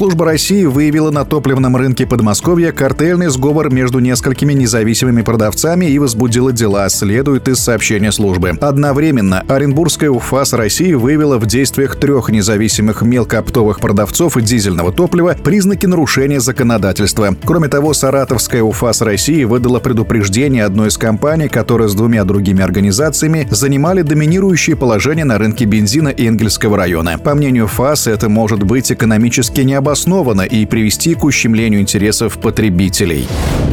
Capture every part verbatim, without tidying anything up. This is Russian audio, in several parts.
Спецслужба России выявила на топливном рынке Подмосковья картельный сговор между несколькими независимыми продавцами и возбудила дела, следует из сообщения службы. Одновременно Оренбургская УФАС России выявила в действиях трех независимых мелкооптовых продавцов дизельного топлива признаки нарушения законодательства. Кроме того, Саратовская УФАС России выдала предупреждение одной из компаний, которые с двумя другими организациями занимали доминирующее положение на рынке бензина Энгельсского района. По мнению ФАС, это может быть экономически необоснованно и привести к ущемлению интересов потребителей.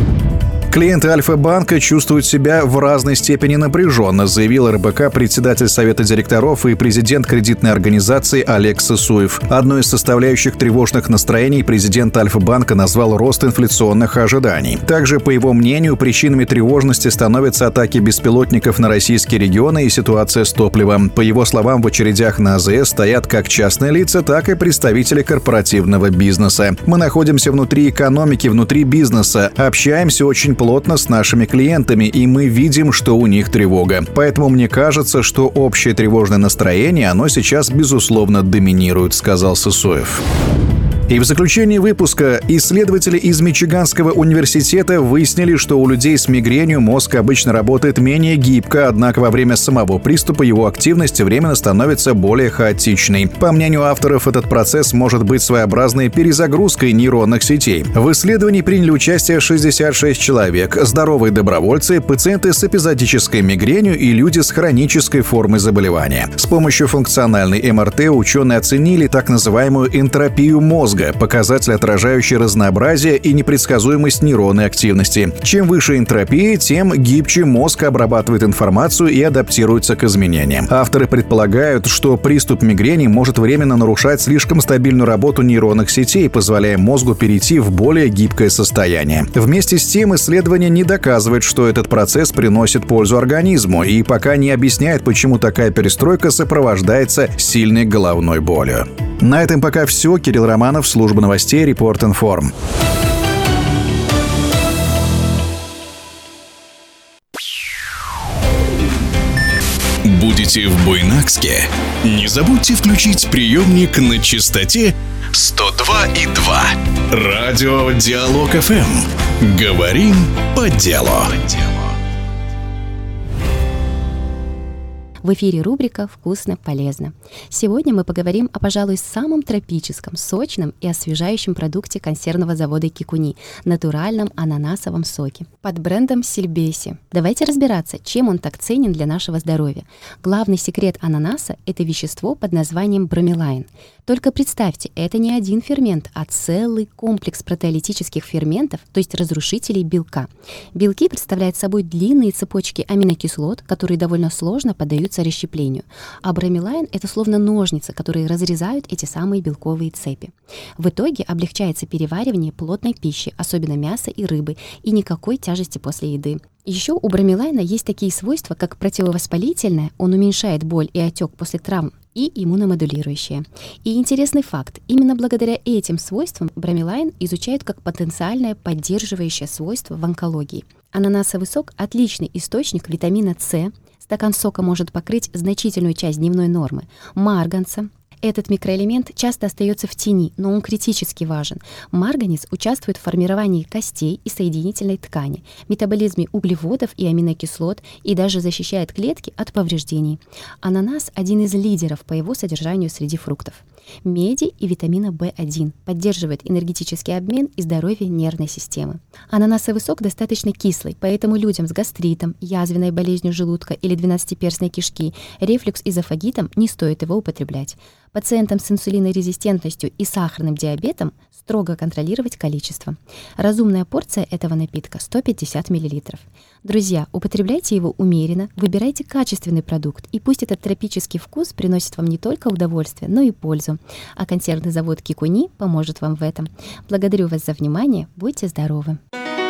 Клиенты Альфа-банка чувствуют себя в разной степени напряженно, заявил эр бэ ка председатель Совета директоров и президент кредитной организации Олег Сысуев. Одной из составляющих тревожных настроений президент Альфа-банка назвал рост инфляционных ожиданий. Также, по его мнению, причинами тревожности становятся атаки беспилотников на российские регионы и ситуация с топливом. По его словам, в очередях на а зэ эс стоят как частные лица, так и представители корпоративного бизнеса. Мы находимся внутри экономики, внутри бизнеса, общаемся очень плотно с нашими клиентами, и мы видим, что у них тревога. Поэтому мне кажется, что общее тревожное настроение, оно сейчас, безусловно, доминирует, сказал Сысуев. И в заключении выпуска исследователи из Мичиганского университета выяснили, что у людей с мигренью мозг обычно работает менее гибко, однако во время самого приступа его активность временно становится более хаотичной. По мнению авторов, этот процесс может быть своеобразной перезагрузкой нейронных сетей. В исследовании приняли участие шестьдесят шесть человек, здоровые добровольцы, пациенты с эпизодической мигренью и люди с хронической формой заболевания. С помощью функциональной эм эр тэ ученые оценили так называемую энтропию мозга, показатель, отражающий разнообразие и непредсказуемость нейронной активности. Чем выше энтропия, тем гибче мозг обрабатывает информацию и адаптируется к изменениям. Авторы предполагают, что приступ мигрени может временно нарушать слишком стабильную работу нейронных сетей, позволяя мозгу перейти в более гибкое состояние. Вместе с тем, исследование не доказывает, что этот процесс приносит пользу организму, и пока не объясняет, почему такая перестройка сопровождается сильной головной болью. На этом пока все. Кирилл Романов, служба новостей Report Inform. Будете в Буйнакске? Не забудьте включить приемник на частоте сто два и два. Радио Диалог эф эм. Говорим по делу. В эфире рубрика «Вкусно, полезно». Сегодня мы поговорим о, пожалуй, самом тропическом, сочном и освежающем продукте консервного завода «Кикуни» — натуральном ананасовом соке под брендом «Сильбеси». Давайте разбираться, чем он так ценен для нашего здоровья. Главный секрет ананаса — это вещество под названием бромелайн. Только представьте, это не один фермент, а целый комплекс протеолитических ферментов, то есть разрушителей белка. Белки представляют собой длинные цепочки аминокислот, которые довольно сложно поддаются расщеплению. А бромелайн — это словно ножницы, которые разрезают эти самые белковые цепи. В итоге облегчается переваривание плотной пищи, особенно мяса и рыбы, и никакой тяжести после еды. Еще у бромелайна есть такие свойства, как противовоспалительное, он уменьшает боль и отек после травм, и иммуномодулирующее. И интересный факт, именно благодаря этим свойствам бромелайн изучают как потенциальное поддерживающее свойство в онкологии. Ананасовый сок – отличный источник витамина С. Стакан сока может покрыть значительную часть дневной нормы марганца. Этот микроэлемент часто остается в тени, но он критически важен. Марганец участвует в формировании костей и соединительной ткани, метаболизме углеводов и аминокислот и даже защищает клетки от повреждений. Ананас – один из лидеров по его содержанию среди фруктов. Меди и витамина бэ один поддерживает энергетический обмен и здоровье нервной системы. Ананасовый сок достаточно кислый, поэтому людям с гастритом, язвенной болезнью желудка или двенадцатиперстной кишки, рефлюкс-эзофагитом не стоит его употреблять. Пациентам с инсулинорезистентностью и сахарным диабетом строго контролировать количество. Разумная порция этого напитка – сто пятьдесят миллилитров. Друзья, употребляйте его умеренно, выбирайте качественный продукт, и пусть этот тропический вкус приносит вам не только удовольствие, но и пользу. А консервный завод «Кикуни» поможет вам в этом. Благодарю вас за внимание, будьте здоровы!